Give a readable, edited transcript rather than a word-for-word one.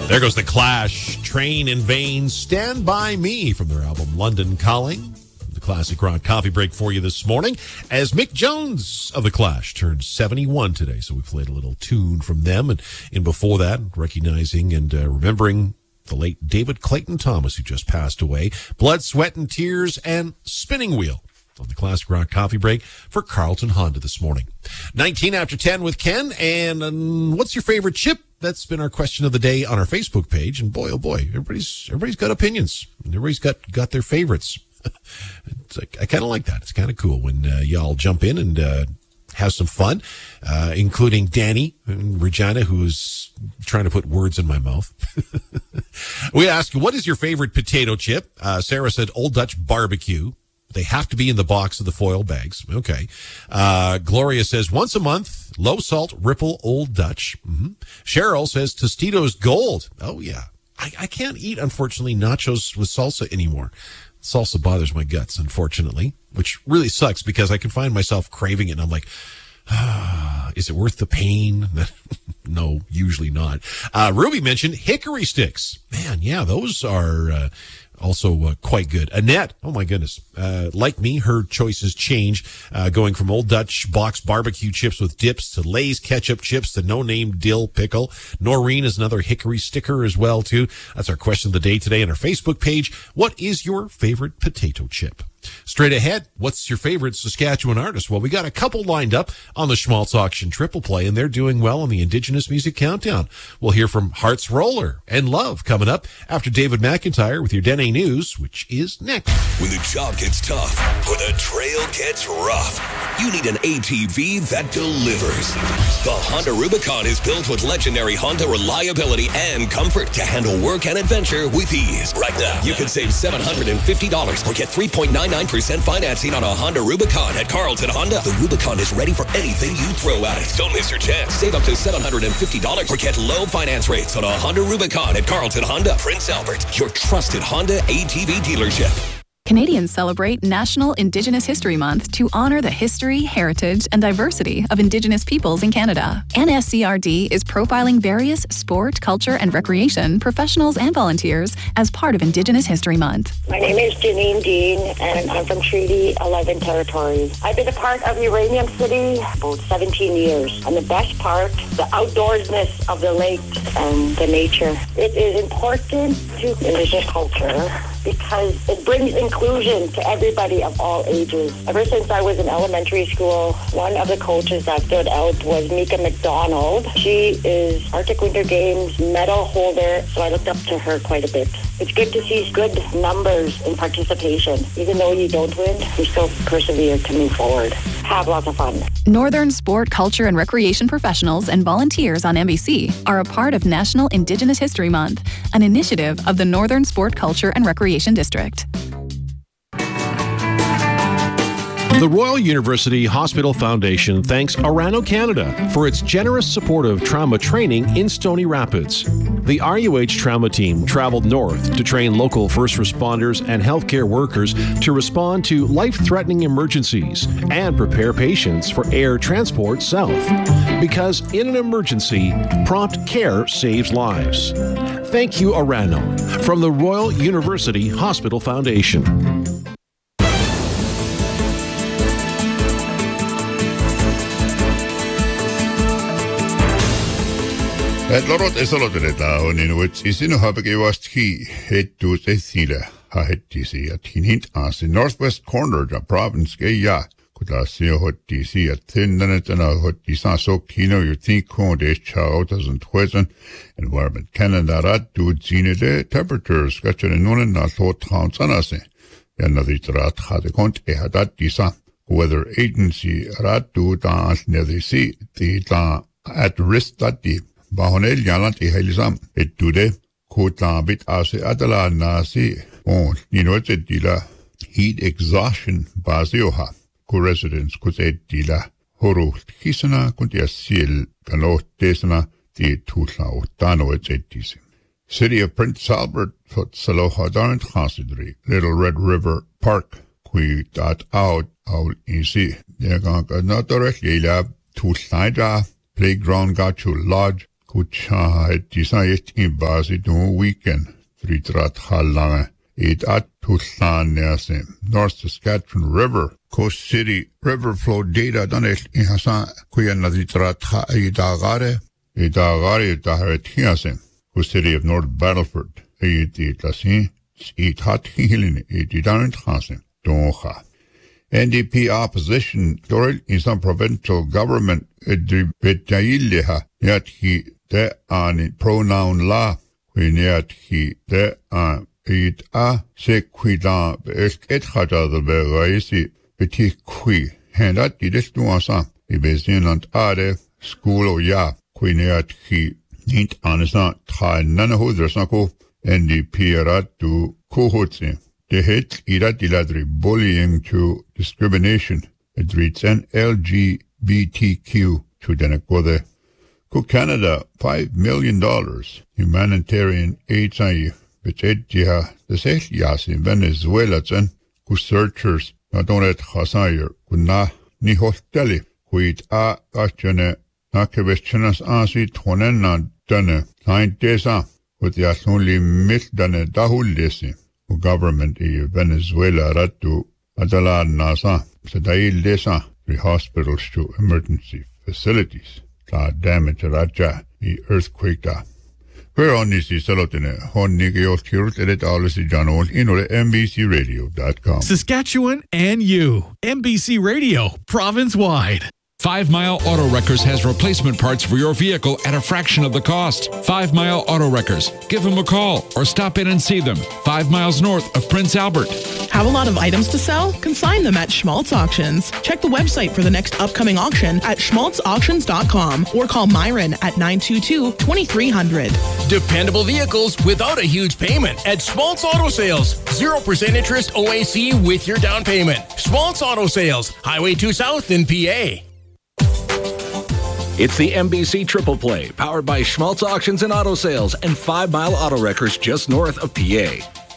There goes The Clash, Train in Vain, Stand By Me from their album London Calling. The classic rock coffee break for you this morning as Mick Jones of The Clash turned 71 today. So we played a little tune from them. And before that, recognizing and remembering the late David Clayton Thomas, who just passed away. Blood, Sweat, and Tears and Spinning Wheel on the Classic Rock Coffee Break for Carlton Honda this morning. 19 after 10 with Ken. And what's your favorite chip? That's been our question of the day on our Facebook page. And boy, oh boy, everybody's got opinions. Everybody's got their favorites. It's like, I kind of like that. It's kind of cool when y'all jump in and have some fun, including Danny and Regina, who's trying to put words in my mouth. We ask, what is your favorite potato chip? Sarah said Old Dutch barbecue. They have to be in the box of the foil bags. Okay. Gloria says once a month, low salt, Ripple, Old Dutch. Mm-hmm. Cheryl says Tostitos Gold. Oh, yeah. I can't eat, unfortunately, nachos with salsa anymore. Salsa bothers my guts, unfortunately, which really sucks because I can find myself craving it. And I'm like, is it worth the pain? No, usually not. Ruby mentioned hickory sticks. Man, yeah, those are also quite good. Annette, oh my goodness. Like me, her choices change, going from Old Dutch box barbecue chips with dips to Lay's ketchup chips to no-name dill pickle. Noreen is another hickory sticker as well, too. That's our question of the day today on our Facebook page. What is your favorite potato chip? Straight ahead, what's your favorite Saskatchewan artist? Well, we got a couple lined up on the Schmaltz Auction Triple Play, and they're doing well on the Indigenous Music Countdown. We'll hear from Hearts Roller and Love coming up after David McIntyre with your Dene News, which is next. When the job gets tough or the trail gets rough, you need an ATV that delivers. The Honda Rubicon is built with legendary Honda reliability and comfort to handle work and adventure with ease. Right now, you can save $750 or get 3.99% financing on a Honda Rubicon at Carlton Honda. The Rubicon is ready for anything you throw at it. Don't miss your chance. Save up to $750 or get low finance rates on a Honda Rubicon at Carlton Honda, Prince Albert, your trusted Honda ATV dealership. Canadians celebrate National Indigenous History Month to honor the history, heritage, and diversity of Indigenous peoples in Canada. NSCRD is profiling various sport, culture, and recreation professionals and volunteers as part of Indigenous History Month. My name is Janine Dean, and I'm from Treaty 11 Territory. I've been a part of Uranium City about 17 years. And the best part, the outdoorsness of the lake and the nature. It is important to Indigenous culture because it brings inclusion to everybody of all ages. Ever since I was in elementary school, one of the coaches that stood out was Mika McDonald. She is Arctic Winter Games medal holder, so I looked up to her quite a bit. It's good to see good numbers in participation. Even though you don't win, you still persevere to move forward. Have lots of fun. Northern sport, culture, and recreation professionals and volunteers on NBC are a part of National Indigenous History Month, an initiative of the Northern Sport, Culture, and Recreation District. The Royal University Hospital Foundation thanks Orano Canada for its generous support of trauma training in Stony Rapids. The RUH trauma team traveled north to train local first responders and healthcare workers to respond to life-threatening emergencies and prepare patients for air transport south. Because in an emergency, prompt care saves lives. Thank you, Orano, from the Royal University Hospital Foundation. Lorot esaloteta on in which is in a habagewast he head to the Sila, ha het DC at hint as the northwest corner of the province Gaya. Could I see what DC at 10 minutes and what DC so kino you think on this child doesn't question environment Canada rat do zine temperatures scratch and none and not thought towns on us. Another rat had a cont a hadat DC. Weather agency rat do dance near the sea, the at risk that deep. Bahonel yalant ihelisam etude kutabit ase adala nasi on ninote dila heat exhaustion basioha ku residents kute dila horu hisana kuntia sil kano tesana di tutla utano etisi. City of Prince Albert thought Saloha Darn Considry Little Red River Park kui dat out easy yaganka not directly lab tutlaida playground got you lodge Kucha het disayet in basi do weekend. Fritrat halange. It at Tulan North Saskatchewan River. Coast City River flow data done it in Hassan Kuyanazitrat ha idagare. Idagare daharetiasim. Coast City of North Battleford. It hat healing it don't hasim. Donha. NDP opposition Doril in some provincial government Edribetaileha yet he de an pronoun law when yet he de an it a sequida et hada the begaisi petit qui and that did it to us Ibezinant ade school ya when yet he nint anasa ta nanahodresako NDP ratu kohotse. The hit iradiladri bullying to discrimination. It reads an LGBTQ to Denakode. Ku Canada $5 million humanitarian aid say which edja the sech yas in Venezuela and ku searchers not only at Hasayer ku na ni hosteli kuit a achane nakeveschanas asi tonen dane 9 days with the only mit dane dahulesi. Government in Venezuela ratu adalar nasa sadail desa the hospitals to emergency facilities ta damage raja the earthquake da where on this is salotene hon nigeo kirut edit alisi janol inole mbcradio.com Saskatchewan and you. MBC Radio, province-wide. 5 Mile Auto Wreckers has replacement parts for your vehicle at a fraction of the cost. 5 Mile Auto Wreckers. Give them a call or stop in and see them. 5 miles north of Prince Albert. Have a lot of items to sell? Consign them at Schmaltz Auctions. Check the website for the next upcoming auction at schmaltzauctions.com or call Myron at 922-2300. Dependable vehicles without a huge payment at Schmaltz Auto Sales. 0% interest OAC with your down payment. Schmaltz Auto Sales, Highway 2 South in PA. It's the MBC Triple Play, powered by Schmaltz Auctions and Auto Sales and 5 Mile Auto Wreckers just north of PA.